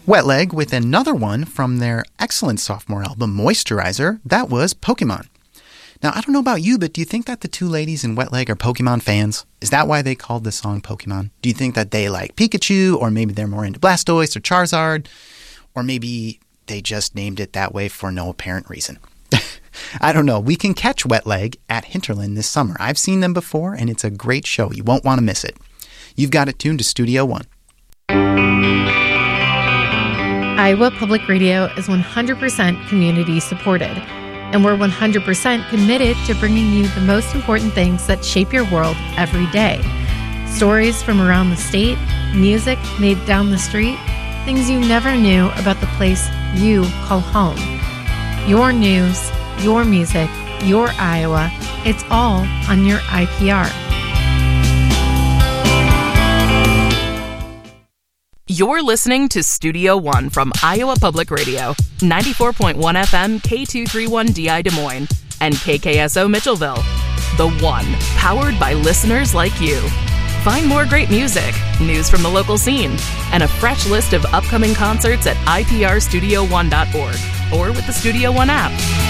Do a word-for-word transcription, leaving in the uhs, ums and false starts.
Wet Leg with another one from their excellent sophomore album, Moisturizer. That was Pokemon. Now, I don't know about you, but do you think that the two ladies in Wet Leg are Pokemon fans? Is that why they called the song Pokemon? Do you think that they like Pikachu, or maybe they're more into Blastoise or Charizard, or maybe they just named it that way for no apparent reason? I don't know. We can catch Wet Leg at Hinterland this summer. I've seen them before, and it's a great show. You won't want to miss it. You've got it tuned to Studio One. Iowa Public Radio is one hundred percent community supported, and we're one hundred percent committed to bringing you the most important things that shape your world every day. Stories from around the state, music made down the street, things you never knew about the place you call home. Your news, your music, your Iowa, it's all on your I P R. You're listening to Studio One from Iowa Public Radio, ninety-four point one F M K two thirty-one D I Des Moines, and K K S O Mitchellville. The One, powered by listeners like you. Find more great music, news from the local scene, and a fresh list of upcoming concerts at I P R studio one dot org or with the Studio One app.